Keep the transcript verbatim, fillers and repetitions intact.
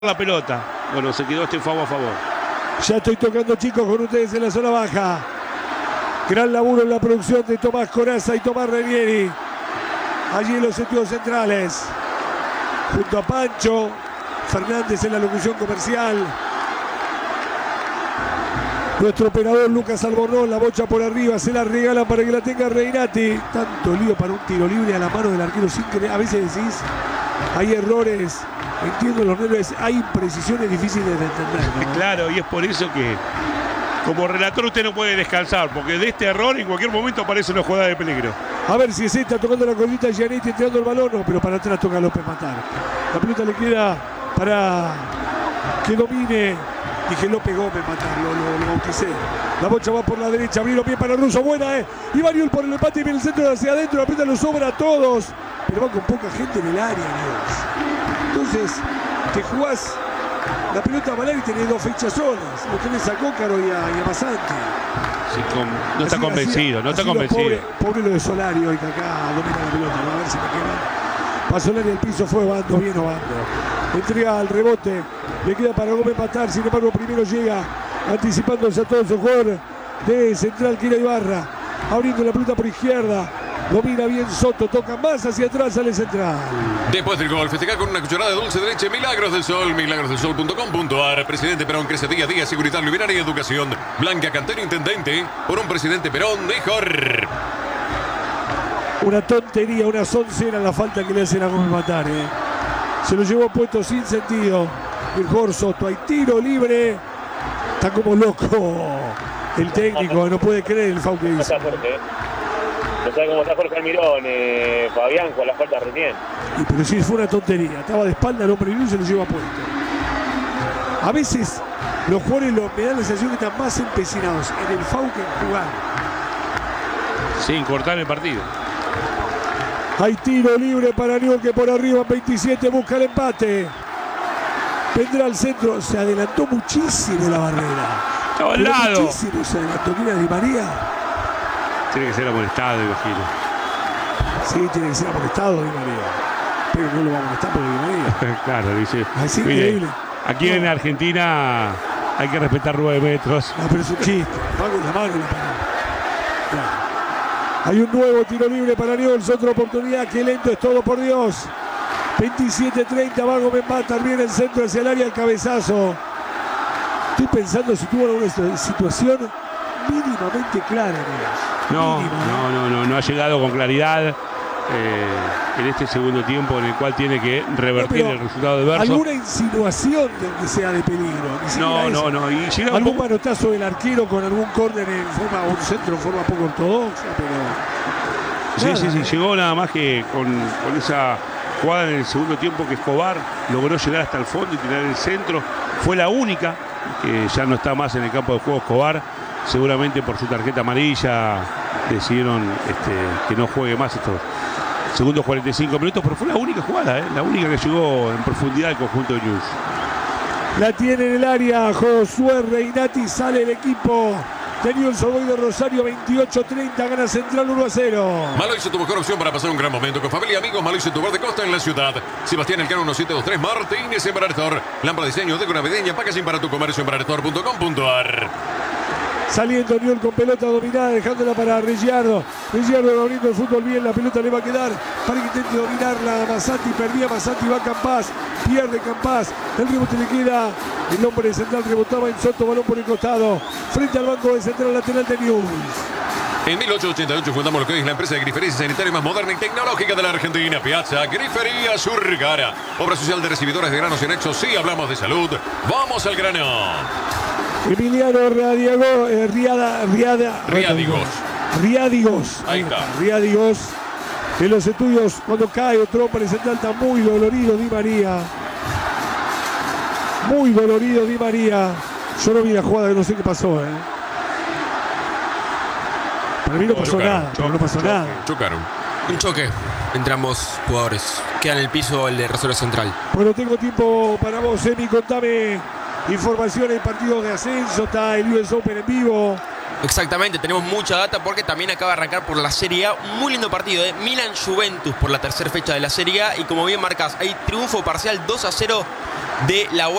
la pelota. Bueno, se quedó este favor a favor. Ya estoy tocando, chicos, con ustedes en la zona baja. Gran laburo en la producción de Tomás Coraza y Tomás Ranieri. Allí en los sentidos centrales. Junto a Pancho Fernández en la locución comercial. Nuestro operador Lucas Albornoz, la bocha por arriba, se la regala para que la tenga Reinati. Tanto lío para un tiro libre a la mano del arquero sin creer. A veces decís, hay errores. Entiendo los nervios, hay imprecisiones difíciles de entender, ¿no? Claro, y es por eso que como relator usted no puede descansar, porque de este error en cualquier momento aparece una jugada de peligro. A ver si es esta, tocando la colita Gianetti, entrando el balón, no, pero para atrás toca López Matar. La pelota le queda para que domine. Dije López Gómez Matar, lo, lo, lo bauticé. La bocha va por la derecha, abrió pie para Russo, buena, eh. Y Variol por el empate y viene el centro hacia adentro, la pelota lo sobra a todos. Pero va con poca gente en el área, Dios. Entonces, te jugás la pelota a valer y tenés dos fechas solas. Lo tenés a Cócaro y a, y a Basante. Sí, con, no está así, convencido, así, no está así convencido. Pobre, pobre lo de Solari hoy que acá domina la pelota. ¿No? A ver si me queda. Para Solari el piso fue Bando, bien Obando. Entrega al rebote, le queda para Gómez Matar. Sin embargo, primero llega anticipándose a todo su jugador de central, que era Ibarra. Abriendo la pelota por izquierda. Domina bien Soto, toca más hacia atrás, sale central. Después del gol, festejar con una cucharada de dulce de leche Milagros del Sol, milagros del sol punto com punto a r. Presidente Perón crece día a día, seguridad, luminaria y educación. Blanca Cantero, intendente, por un presidente Perón mejor. Una tontería, una soncera la falta que le hacen a Gómez Matar, eh. Se lo llevó puesto sin sentido. El Jorge Soto, hay tiro libre. Está como loco el técnico, no puede creer el foul que hizo. No sabe cómo está Jorge Almirón, eh, Fabián, con la falta recién. Y pero sí, fue una tontería. Estaba de espalda el hombre y se lo lleva puesto. A veces los jugadores lo, me dan la sensación que están más empecinados en el foul que en jugar. Sin cortar el partido. Hay tiro libre para Newell, que por arriba veintisiete busca el empate. Vendrá al centro. Se adelantó muchísimo la barrera. Estaba al lado. Muchísimo se adelantó. ¿Quién era Di María? Tiene que ser amonestado, imagino. Sí, tiene que ser amonestado Di María. Pero no lo va a amonestar por Di María. Claro, dice. Es mire, increíble. aquí no. En Argentina hay que respetar nueve metros. No, pero es un chiste. Va con la mano y la parada. Claro. Hay un nuevo tiro libre para Newell's, otra oportunidad. Qué lento es todo, por Dios. veintisiete treinta, va Gómez Matar, viene el centro hacia el área, el cabezazo. Estoy pensando si tuvo alguna situación mínimamente clara, No, Mínima, no, no, no, no ha llegado con claridad eh, en este segundo tiempo en el cual tiene que revertir no, el resultado de Verso. Alguna insinuación de que sea de peligro. No, no, no. Y llega algún poco... manotazo del arquero con algún córner en forma, un centro en forma poco ortodoxa, pero. Sí, nada, sí, sí. ¿eh? Llegó nada más que con, con esa jugada en el segundo tiempo que Escobar logró llegar hasta el fondo y tirar el centro. Fue la única, que ya no está más en el campo de juego Escobar. Seguramente por su tarjeta amarilla decidieron este, que no juegue más estos segundos cuarenta y cinco minutos, pero fue la única jugada, ¿eh? La única que llegó en profundidad al conjunto de Newell's. La tiene en el área Josué Reinati, sale el equipo de Newell's Old Boys de Rosario. Veintiocho treinta, gana Central uno a cero. Maloise, tu mejor opción para pasar un gran momento con familia y amigos. Maloise, tu bar de costa en la ciudad. Sebastián Elcano mil setecientos veintitrés, Martínez en Barator. Lámpara de diseño, deco navideña, packaging para tu comercio en barator punto com punto a r. Saliendo Newell con pelota dominada, dejándola para Reggiardo. Reggiardo abriendo el fútbol bien, la pelota le va a quedar para que intente dominarla. Mazzatti, perdía Mazzatti, va Campás, pierde Campás. El rebote le queda, el hombre de Central rebotaba en Soto, balón por el costado, frente al banco de Central lateral de Newell. En mil ochocientos ochenta y ocho fundamos lo que hoy es la empresa de grifería sanitaria más moderna y tecnológica de la Argentina. Piazza Grifería Surgara. Obra social de recibidores de granos y anexos. Sí, hablamos de salud. Vamos al grano. Emiliano Radiago, eh, Riada, Riada, Riadigos. Riadigos. Ahí está. Riadigos. En los estudios, cuando cae otro hombre central, está muy dolorido Di María. Muy dolorido Di María. Yo no vi la jugada, que no sé qué pasó, ¿eh? Para mí no pasó chocaron, nada. Chocaron, no pasó chocaron, nada. Chocaron. Un choque entre ambos jugadores. Queda en el piso el de Rosario Central. Bueno, tengo tiempo para vos, Emi. Contame información del partido de ascenso. Está el U S Open en vivo. Exactamente, tenemos mucha data porque también acaba de arrancar por la Serie A. Un muy lindo partido, ¿eh? Milan-Juventus por la tercera fecha de la Serie A. Y como bien marcás, hay triunfo parcial dos a cero de la